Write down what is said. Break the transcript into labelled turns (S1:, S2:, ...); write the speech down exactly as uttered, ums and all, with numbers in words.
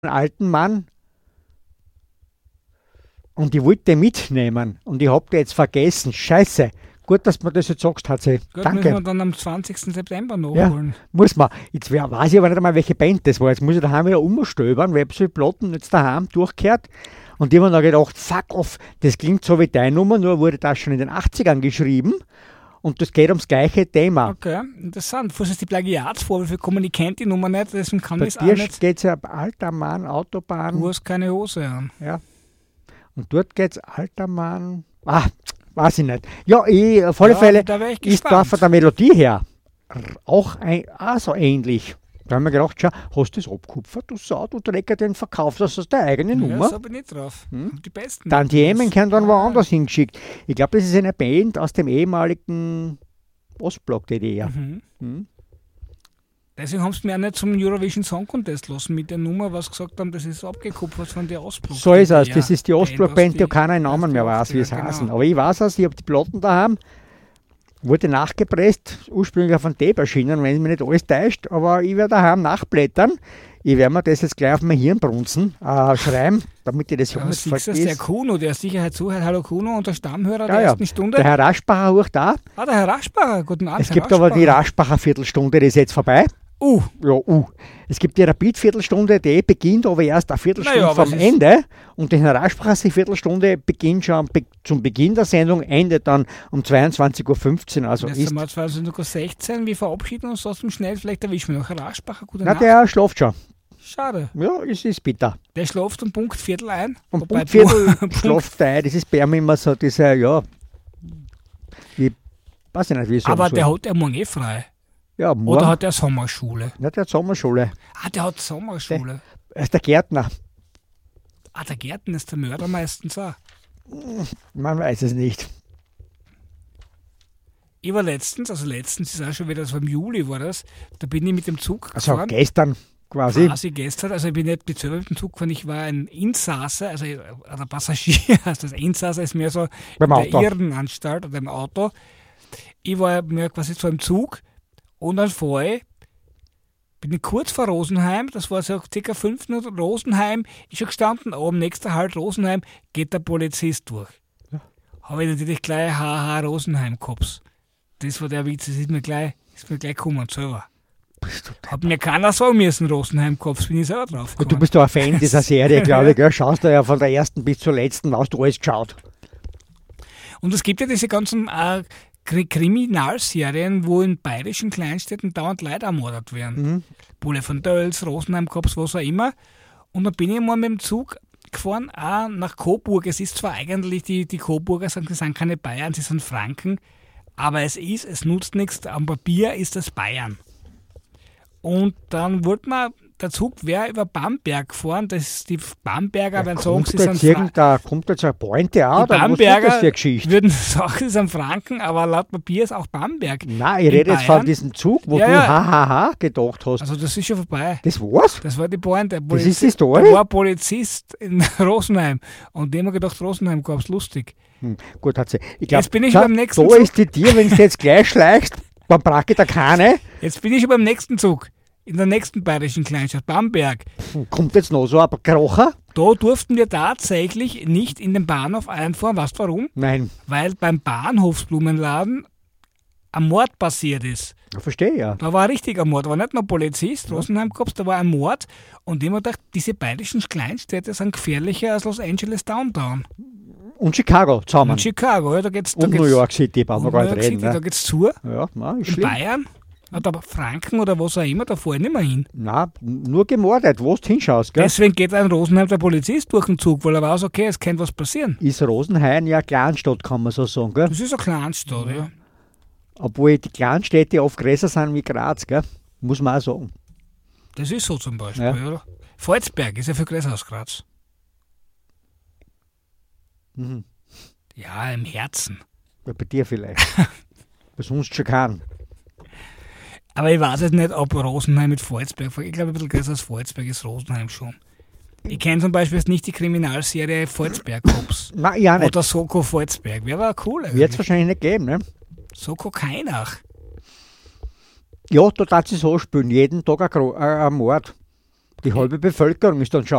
S1: einen alten Mann und ich wollte den mitnehmen und ich habe den jetzt vergessen. Scheiße. Gut, dass du mir das jetzt sagst, H C.
S2: Gut,
S1: Danke.
S2: müssen wir dann am zwanzigsten September nachholen.
S1: Ja, muss man. Jetzt wer- weiß ich aber nicht einmal, welche Band das war. Jetzt muss ich daheim wieder umstöbern, weil ich hab so viele Platten jetzt daheim durchgehört. Und ich habe mir dann gedacht, fuck off, das klingt so wie deine Nummer, nur wurde das schon in den achtzigern geschrieben. Und das geht ums gleiche Thema.
S2: Okay, interessant. Was ist die Plagiatsvorwürfe? Kommen ich kennt die Nummer nicht, deswegen kann
S1: Bei
S2: ich es auch
S1: dir
S2: nicht.
S1: geht es ja alter Mann, Autobahn.
S2: Du hast keine Hose an.
S1: Ja. Und dort geht es alter Mann. Ah, weiß ich nicht. Ja, ich, auf alle
S2: Ja,
S1: Fälle
S2: da wär ich
S1: ist da
S2: gespannt.
S1: von der Melodie her r- auch ein, ah, so ähnlich. Da haben wir gedacht, schau, hast du das abgekupfert, du Sau, du Drecker, den verkaufst das aus der eigenen
S2: Ja,
S1: Nummer.
S2: so bin ich drauf. Die besten.
S1: Dann die Emen
S2: Emen
S1: können dann woanders hingeschickt. Ich glaube, das ist eine Band aus dem ehemaligen Ostblock-D D R.
S2: Mhm.
S1: Hm?
S2: Deswegen haben sie mir auch nicht zum Eurovision Song Contest lassen mit der Nummer, was gesagt haben, das ist abgekupfert von der Ostblock.
S1: So ist es.
S2: Ja,
S1: Das ist die Ostblock-Band, die keiner einen Namen mehr weiß, wie es
S2: genau.
S1: heißen. Aber ich weiß es, ich habe die Platten daheim. Wurde nachgepresst, ursprünglich auf einen Tape erschienen, wenn es mich nicht alles täuscht. Aber ich werde daheim nachblättern. Ich werde mir das jetzt gleich auf mein Hirnbrunzen äh, schreiben, damit ich das
S2: Ja,
S1: nicht
S2: siehst du, der
S1: vergesse.
S2: Kuno, der Sicherheit zuhört. Hallo Kuno und der Stammhörer
S1: Ja,
S2: der
S1: ja.
S2: ersten Stunde.
S1: Der Herr Raschbacher auch da.
S2: ah, der Herr Raschbacher. Guten Abend,
S1: Es
S2: Herr
S1: gibt aber die
S2: Raschbacher.
S1: Raschbacher Viertelstunde, die ist jetzt vorbei.
S2: Uh,
S1: Ja, uh. Es gibt die Rapid-Viertelstunde, die beginnt aber erst eine Viertelstunde
S2: Naja, aber
S1: vom
S2: es ist-
S1: Ende. Und die Raschbacher Viertelstunde beginnt schon be zum Beginn der Sendung, endet dann um zweiundzwanzig Uhr fünfzehn. Also
S2: jetzt
S1: ist,
S2: sind wir zwanzig Uhr sechzehn. Wir verabschieden uns trotzdem schnell. Vielleicht erwischen wir noch Herr Raschbacher. Gute
S1: na,
S2: Nacht.
S1: der schläft schon.
S2: Schade.
S1: Ja, es ist bitter.
S2: Der schläft um Punkt Viertel ein.
S1: Und
S2: Wobei
S1: Punkt Viertel
S2: du-
S1: schläft der, das ist bei ihm immer so diese, ja, wie, weiß ich nicht, wie ich sagen
S2: Aber
S1: soll.
S2: der hat ja morgen eh frei.
S1: ja,
S2: Oder
S1: morgen,
S2: hat der Sommerschule?
S1: ja, der hat Sommerschule.
S2: Ah, der hat Sommerschule.
S1: Er ist der Gärtner.
S2: Ah, der Gärtner ist der Mörder meistens auch.
S1: Man weiß es nicht.
S2: Ich war letztens, also letztens ist auch schon wieder, das war im Juli war das, da bin ich mit dem Zug
S1: Also
S2: gefahren.
S1: gestern quasi.
S2: Quasi gestern, also ich bin nicht mit selber mit dem Zug gefahren, ich war ein Insasse, also ein Passagier, also das Insasse ist mehr so
S1: Beim
S2: in
S1: Auto.
S2: der Irrenanstalt oder im Auto. Ich war mir quasi so im Zug und dann fahre ich, bin ich kurz vor Rosenheim, das war so circa fünf Minuten Rosenheim, ist schon gestanden, oben nächster Halt Rosenheim, geht der Polizist durch. Habe ich natürlich gleich Haha Rosenheim gehabt. Das war der Witz, das ist mir gleich, ist mir gleich gekommen selber. Hat mir keiner sagen müssen, Rosenheim Cops, bin ich selber drauf
S1: Und
S2: gekommen.
S1: du bist doch ein Fan dieser Serie, glaube ich. Gell? Schaust du ja von der ersten bis zur letzten, hast du alles geschaut.
S2: Und es gibt ja diese ganzen äh, Kri- Kriminalserien, wo in bayerischen Kleinstädten dauernd Leute ermordet werden.
S1: Mhm.
S2: Bulle von Dölz, Rosenheim Cops, was auch immer. Und dann bin ich mal mit dem Zug gefahren, auch nach Coburg. Es ist zwar eigentlich, die, die Coburger sind, sie sind keine Bayern, sie sind Franken, aber es ist, es nutzt nichts, am Papier ist es Bayern. Und dann wurde man, der Zug wäre über Bamberg gefahren, das ist die Bamberger, werden sagen,
S1: Kommt
S2: sie sind
S1: jetzt,
S2: Fra-
S1: irgendein, kommt jetzt eine Pointe auch?
S2: die
S1: Oder was ist das für eine
S2: Bamberger
S1: Geschichte?
S2: würden sagen, sie sind Franken, aber laut Papier ist auch Bamberg.
S1: Nein, ich
S2: in
S1: rede jetzt von
S2: Bayern.
S1: diesem Zug, wo
S2: Ja,
S1: du
S2: ja.
S1: hahaha gedacht hast.
S2: Also das ist schon vorbei.
S1: Das war's?
S2: Das war die Pointe. Der
S1: Das ist die
S2: Polizist-
S1: Story?
S2: Der war Polizist in Rosenheim. Und dem haben wir gedacht, Rosenheim gab es lustig.
S1: Hm, gut, hat sie. Ich glaub,
S2: Jetzt bin ich
S1: schau,
S2: beim nächsten
S1: Da
S2: Zug.
S1: ist die Tür, wenn du jetzt gleich schleichst, dann brauche ich da keine.
S2: Jetzt bin ich schon beim nächsten Zug. In der nächsten bayerischen Kleinstadt, Bamberg.
S1: Hm, Kommt jetzt noch so ein Krocher?
S2: Da durften wir tatsächlich nicht in den Bahnhof einfahren. Weißt du warum?
S1: Nein,
S2: Weil beim Bahnhofsblumenladen ein Mord passiert ist.
S1: ja, verstehe ja.
S2: Da war ein richtiger Mord, war nicht nur Polizist, Rosenheim gehabt, da war ein Mord. Und ich hab mir gedacht, diese bayerischen Kleinstädte sind gefährlicher als Los Angeles Downtown.
S1: Und Chicago zusammen.
S2: Und Chicago, ja, da geht's, da
S1: Und
S2: geht's,
S1: New York City, brauchen wir
S2: und
S1: gar
S2: New
S1: nicht
S2: York
S1: reden.
S2: City, da
S1: Ne?
S2: geht's zu.
S1: Ja, nein, ist
S2: In
S1: schlimm.
S2: Bayern, oder Franken oder was auch immer, da fahre ich nicht mehr hin.
S1: Nein, nur gemordet, wo du hinschaust. Gell?
S2: Deswegen geht ein Rosenheim der Polizist durch den Zug, weil er weiß, okay, es kann was passieren.
S1: Ist Rosenheim ja eine Kleinstadt, kann man so sagen. Gell?
S2: Das ist eine Kleinstadt, ja.
S1: Obwohl die Kleinstädte oft größer sind wie Graz, gell? Muss man auch sagen.
S2: Das ist so zum Beispiel,
S1: Ja.
S2: oder? Volzberg ist ja viel größer als Graz.
S1: Mhm.
S2: Ja, im Herzen.
S1: Ja, bei dir vielleicht. Bei sonst schon keinen.
S2: Aber ich weiß jetzt nicht, ob Rosenheim mit Volzberg, ich glaube, ein bisschen größer als Volzberg ist Rosenheim schon. Ich kenne zum Beispiel jetzt nicht die Kriminalserie Volzberg Cops.
S1: Nein, ja nicht.
S2: Oder Soko Volzberg. Wer war cool
S1: Wird es
S2: eigentlich?
S1: wahrscheinlich nicht geben, ne?
S2: Soko Kainach.
S1: Ja, da darf sie so spielen. Jeden Tag ein, Gro- äh, ein Mord. Die halbe Bevölkerung ist dann schon